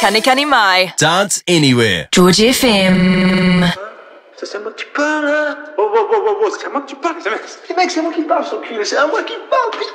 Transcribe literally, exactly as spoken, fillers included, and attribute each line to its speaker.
Speaker 1: Cani cani mai.
Speaker 2: Dance anywhere.
Speaker 1: Georgie F M.
Speaker 3: Ça c'est moi qui parle, hein. Oh, oh, oh, oh, oh, c'est à moi que tu parles, les mecs, les mecs, c'est moi qui parle, sans cul, c'est à moi qui parle, putain.